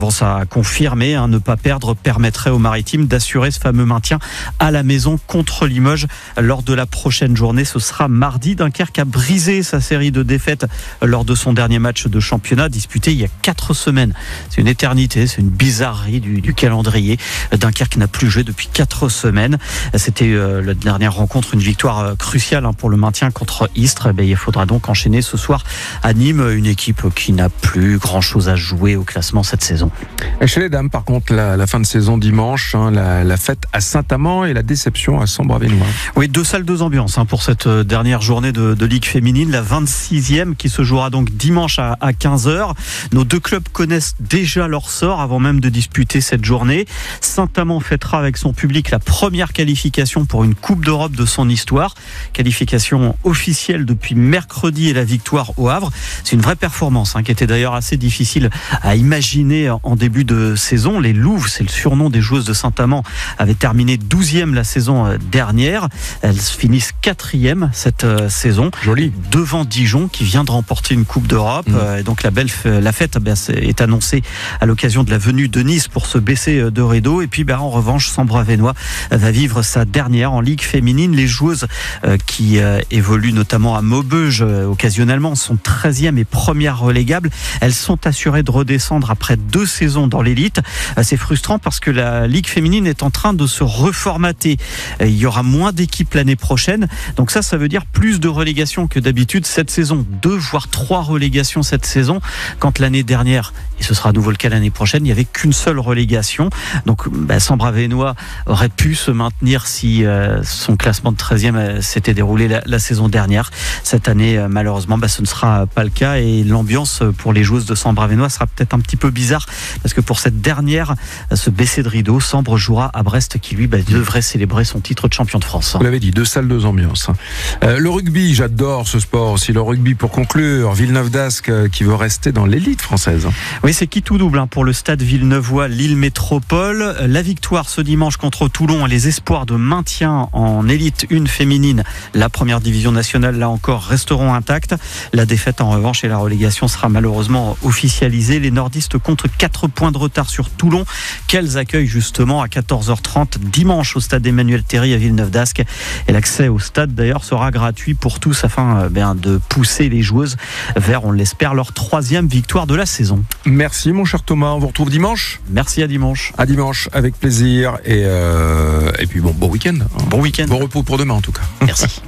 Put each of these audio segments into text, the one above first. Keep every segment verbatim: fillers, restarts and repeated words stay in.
Ça a confirmé, hein, ne pas perdre permettrait aux Maritimes d'assurer ce fameux maintien à la maison contre Limoges lors de la prochaine journée. Ce sera mardi. Dunkerque a brisé sa série de défaites lors de son dernier match de championnat disputé il y a quatre semaines. C'est une éternité, c'est une bizarrerie du, du calendrier. Dunkerque n'a plus joué depuis quatre semaines. C'était euh, la dernière rencontre, une victoire euh, cruciale hein, pour le maintien contre Istres. Eh bien, il faudra donc enchaîner ce soir à Nîmes, une équipe qui n'a plus grand chose à jouer au classement cette saison. Et chez les dames, par contre, la, la fin de saison dimanche, hein, la, la fête à Saint-Amand et la déception à Sambre-Avesnois. Oui, deux salles, deux ambiances hein, pour cette dernière journée de, de Ligue féminine, la vingt-sixième qui se jouera donc dimanche à, à quinze heures. Nos deux clubs connaissent déjà leur sort avant même de disputer cette journée. Saint-Amand fêtera avec son public la première qualification pour une Coupe d'Europe de son histoire. Qualification officielle depuis mercredi et la victoire au Havre. C'est une vraie performance hein, qui était d'ailleurs assez difficile à imaginer en début de saison. Les Louves, c'est le surnom des joueuses de Saint-Amand, avaient terminé douzième la saison dernière. Elles finissent quatrième cette saison. Joli. Devant Dijon qui vient de remporter une Coupe d'Europe. Mmh. Et donc la belle la fête est annoncée à l'occasion de la venue de Nice pour se baisser de rideau. Et puis ben, en revanche, Sambre-Avesnois va vivre sa dernière en Ligue féminine. Les joueuses qui évoluent notamment à Maubeuge occasionnellement sont treizième et première relégable. Elles sont assurées de redescendre après deux saison dans l'élite. C'est frustrant parce que la Ligue féminine est en train de se reformater. Il y aura moins d'équipes l'année prochaine. Donc ça, ça veut dire plus de relégations que d'habitude cette saison. Deux voire trois relégations cette saison. Quand l'année dernière, et ce sera à nouveau le cas l'année prochaine, il n'y avait qu'une seule relégation. Donc bah, Sambre-Avesnois aurait pu se maintenir si euh, son classement de treizième euh, s'était déroulé la, la saison dernière. Cette année, euh, malheureusement, bah, ce ne sera pas le cas et l'ambiance pour les joueuses de Sambre-Avesnois sera peut-être un petit peu bizarre. Parce que pour cette dernière, ce baisser de rideau, Sambre jouera à Brest qui lui bah, devrait célébrer son titre de champion de France. Vous l'avez dit, deux salles, deux ambiances. Euh, le rugby, j'adore ce sport aussi. Le rugby pour conclure, Villeneuve d'Ascq euh, qui veut rester dans l'élite française. Oui, c'est qui tout double hein, pour le stade villeneuvois Lille Métropole. La victoire ce dimanche contre Toulon et les espoirs de maintien en élite une féminine, la première division nationale là encore resteront intacts. La défaite en revanche et la relégation sera malheureusement officialisée. Les nordistes comptent quatre points de retard sur Toulon, qu'elles accueillent justement à quatorze heures trente dimanche au stade Emmanuel Théry à Villeneuve d'Ascq. Et l'accès au stade d'ailleurs sera gratuit pour tous afin ben, de pousser les joueuses vers, on l'espère, leur troisième victoire de la saison. Merci mon cher Thomas, on vous retrouve dimanche. Merci, à dimanche. À dimanche, avec plaisir. Et, euh, et puis bon, bon week-end. Bon week-end. Bon repos pour demain en tout cas. Merci.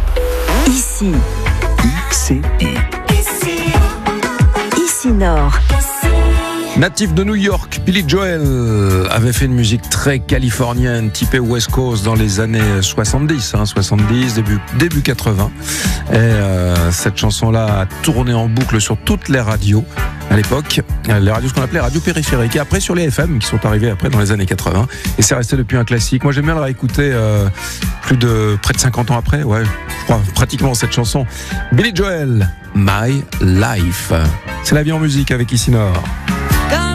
Ici. Ici. Ici. Ici Nord. Natif de New York, Billy Joel avait fait une musique très californienne, typée West Coast dans les années soixante-dix, hein, soixante-dix, début, début quatre-vingts. Et euh, cette chanson-là a tourné en boucle sur toutes les radios à l'époque, les radios ce qu'on appelait radios périphériques, et après sur les F M qui sont arrivés après dans les années quatre-vingts. Et c'est resté depuis un classique. Moi j'aime bien le réécouter euh, plus de près de cinquante ans après, ouais, je crois pratiquement cette chanson. Billy Joel, My Life. C'est la vie en musique avec Ici Nord.